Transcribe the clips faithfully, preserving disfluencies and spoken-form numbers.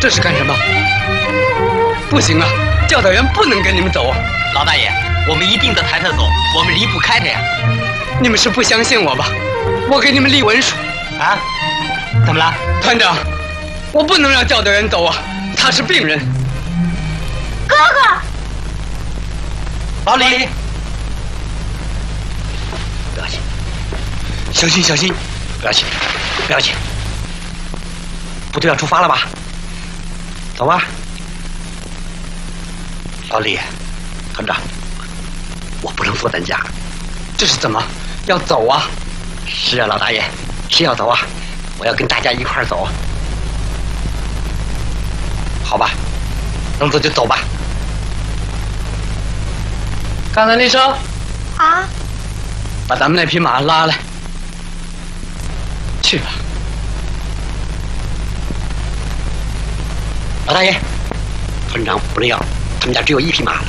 这是干什么？不行啊，教导员不能跟你们走啊！ 老大爷，我们一定得抬他走，我们离不开他呀！ 你们是不相信我吧？我给你们立文书。 啊？怎么了？ 团长，我不能让教导员走啊，他是病人。 哥哥， 老李，不要紧，小心小心，不要紧，不要紧。部队要出发了吧？走吧。老李，团长，我不能坐担架。 这是怎么？要走啊？ 是啊，老大爷，是要走啊！我要跟大家一块儿走。好吧，能走就走吧。 刚才那声啊， 把咱们那匹马拉来。去吧。 老大爷，团长不能要，他们家只有一匹马了。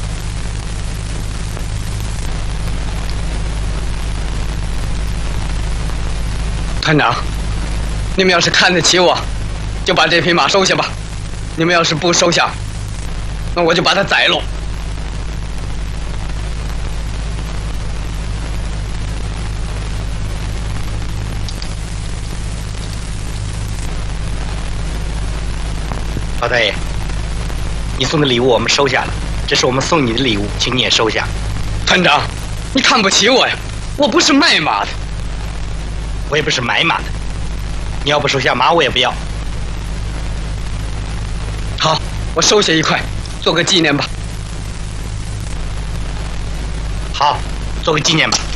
团长，你们要是看得起我，就把这匹马收下吧；你们要是不收下，那我就把它宰了。 老大爷，你送的礼物我们收下了，这是我们送你的礼物，请你也收下。 团长，你看不起我呀？我不是卖马的。 我也不是买马的，你要不收下马，我也不要。 好，我收下一块，做个纪念吧。 好，做个纪念吧。